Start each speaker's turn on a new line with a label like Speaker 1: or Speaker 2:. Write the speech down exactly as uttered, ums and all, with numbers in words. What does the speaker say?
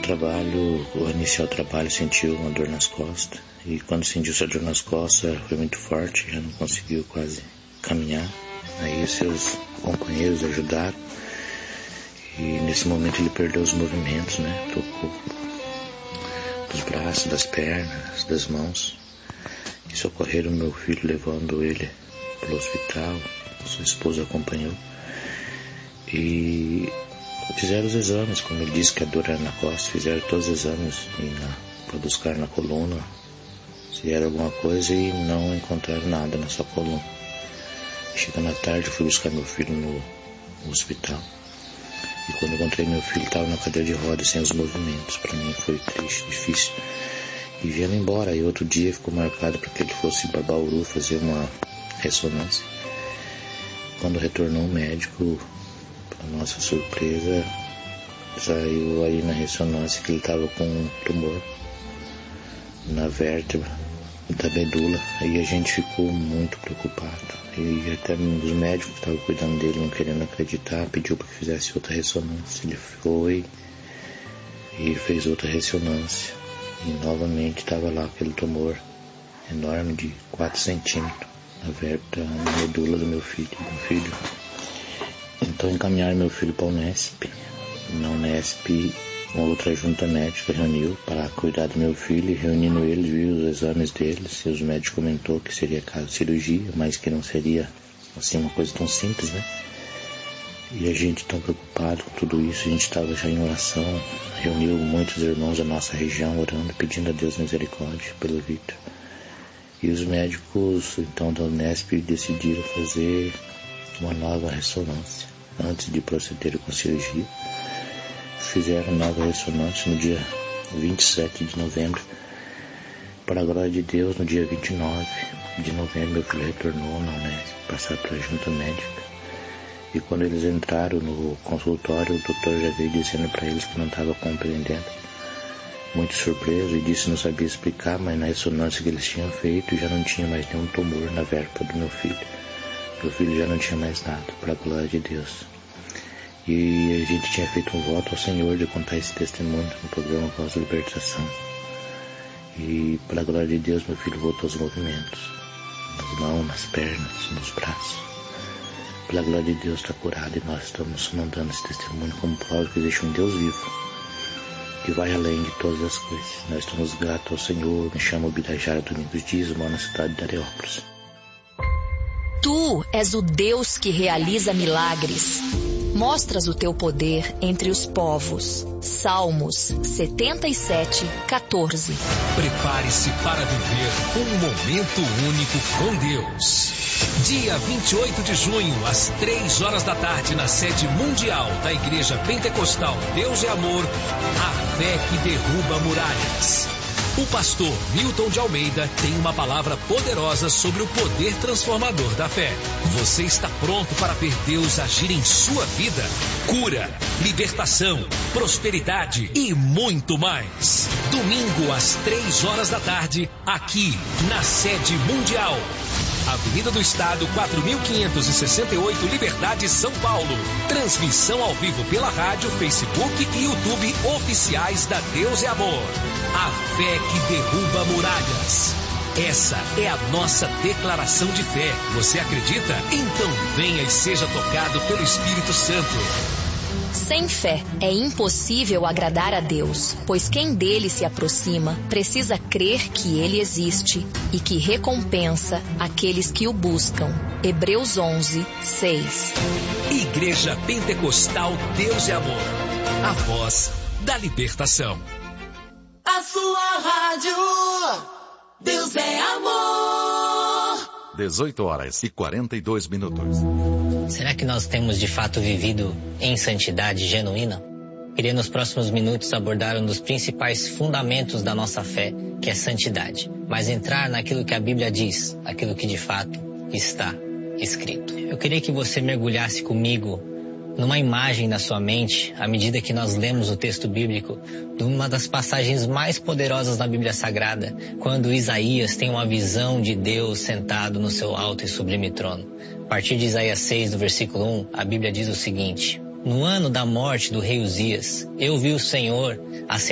Speaker 1: trabalho, ao iniciar o trabalho, sentiu uma dor nas costas. E quando sentiu essa dor nas costas, foi muito forte, já não conseguiu quase caminhar. Aí seus companheiros ajudaram. E nesse momento ele perdeu os movimentos, né? Do corpo, dos braços, das pernas, das mãos. E socorreram meu filho, levando ele para o hospital. Sua esposa acompanhou. E fizeram os exames, como ele disse que a dor era na costa. Fizeram todos os exames para buscar na coluna se era alguma coisa e não encontraram nada na sua coluna. Chegando à tarde, eu fui buscar meu filho no, no hospital. E quando encontrei meu filho, estava na cadeira de rodas, sem os movimentos. Para mim foi triste, difícil. E viemos embora. E outro dia ficou marcado para que ele fosse para Bauru fazer uma ressonância. Quando retornou o médico, para nossa surpresa, saiu aí na ressonância que ele estava com um tumor na vértebra da medula. Aí a gente ficou muito preocupado. E até os médicos que estavam cuidando dele, não querendo acreditar, pediu para que fizesse outra ressonância. Ele foi e fez outra ressonância. E novamente estava lá aquele tumor enorme de quatro centímetros na vértebra, na medula do meu filho. Meu filho. Então encaminharam meu filho para a Unesp. Na Unesp, uma outra junta médica reuniu para cuidar do meu filho, e reunindo eles, viu os exames deles, e os médicos comentou que seria caso de cirurgia, mas que não seria assim uma coisa tão simples, né? E a gente tão preocupado com tudo isso, a gente estava já em oração, reuniu muitos irmãos da nossa região orando, pedindo a Deus misericórdia pelo Victor. E os médicos então da Unesp decidiram fazer uma nova ressonância antes de proceder com a cirurgia. Fizeram nova ressonância no dia vinte e sete de novembro. Para a glória de Deus, no dia vinte e nove de novembro, meu filho retornou na Unesp, passar para a junta médica. E quando eles entraram no consultório, o doutor já veio dizendo para eles que não estava compreendendo. Muito surpreso, e disse que não sabia explicar, mas na ressonância que eles tinham feito já não tinha mais nenhum tumor na vértebra do meu filho. Meu filho já não tinha mais nada, para a glória de Deus. E a gente tinha feito um voto ao Senhor de contar esse testemunho no programa Voz da Libertação. E pela glória de Deus, meu filho voltou aos movimentos, nas mãos, nas pernas, nos braços. Pela glória de Deus está curado, e nós estamos mandando esse testemunho como prova que existe um Deus vivo, que vai além de todas as coisas. Nós estamos gratos ao Senhor. Me chamo Birajara Domingos Dias, moro na cidade de Areópolis.
Speaker 2: Tu és o Deus que realiza milagres. Mostras o teu poder entre os povos. Salmos setenta e sete, quatorze.
Speaker 3: Prepare-se para viver um momento único com Deus. Dia vinte e oito de junho, às três horas da tarde, na sede mundial da Igreja Pentecostal Deus é Amor, a fé que derruba muralhas. O pastor Milton de Almeida tem uma palavra poderosa sobre o poder transformador da fé. Você está pronto para ver Deus agir em sua vida? Cura, libertação, prosperidade e muito mais. Domingo às três horas da tarde, aqui na sede mundial. Avenida do Estado, quatro mil quinhentos e sessenta e oito, Liberdade, São Paulo. Transmissão ao vivo pela rádio, Facebook e YouTube oficiais da Deus é Amor. A fé que derruba muralhas. Essa é a nossa declaração de fé. Você acredita? Então venha e seja tocado pelo Espírito Santo.
Speaker 2: Sem fé é impossível agradar a Deus, pois quem dele se aproxima precisa crer que ele existe e que recompensa aqueles que o buscam. Hebreus onze, seis.
Speaker 3: Igreja Pentecostal Deus é Amor, a voz da libertação.
Speaker 4: A sua rádio, Deus é Amor.
Speaker 5: dezoito horas e quarenta e dois minutos.
Speaker 6: Será que nós temos de fato vivido em santidade genuína? Queria nos próximos minutos abordar um dos principais fundamentos da nossa fé, que é santidade. Mas entrar naquilo que a Bíblia diz, aquilo que de fato está escrito. Eu queria que você mergulhasse comigo numa imagem na sua mente, à medida que nós lemos o texto bíblico, de uma das passagens mais poderosas da Bíblia Sagrada, quando Isaías tem uma visão de Deus sentado no seu alto e sublime trono. A partir de Isaías seis, do versículo um, a Bíblia diz o seguinte: no ano da morte do rei Uzias, eu vi o Senhor assentado